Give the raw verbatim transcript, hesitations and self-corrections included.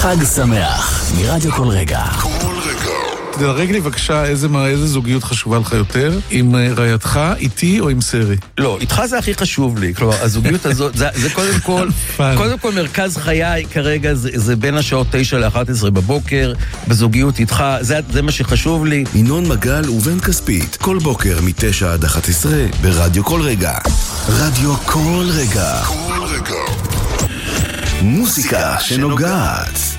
חג שמח, מרדיו כל רגע. כל רגע. תדרג לי בבקשה איזה, איזה זוגיות חשובה לך יותר, עם רעייתך, איתי או עם סרי? לא, איתך זה הכי חשוב לי, כלומר, הזוגיות הזאת, זה, זה קודם כל, קודם כל מרכז חיי כרגע, זה, זה בין השעות תשע לאחת עשרה בבוקר, בזוגיות איתך, זה, זה מה שחשוב לי. ינון מגל ובן כספית, כל בוקר מתשע עד אחת עשרה, ברדיו כל רגע. רדיו כל רגע. כל רגע. מוסיקה שנוגעת.